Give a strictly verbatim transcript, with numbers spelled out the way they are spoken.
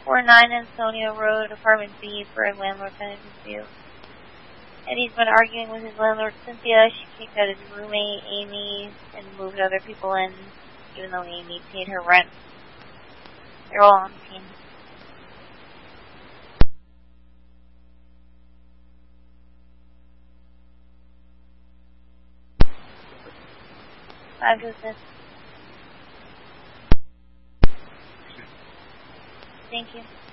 four nine Ansonia Road, Apartment B, for a landlord-tenant dispute. Eddie's been arguing with his landlord, Cynthia. She kicked out his roommate, Amy, and moved other people in, even though Amy paid her rent. They're all on the team. Five to assist. Thank you.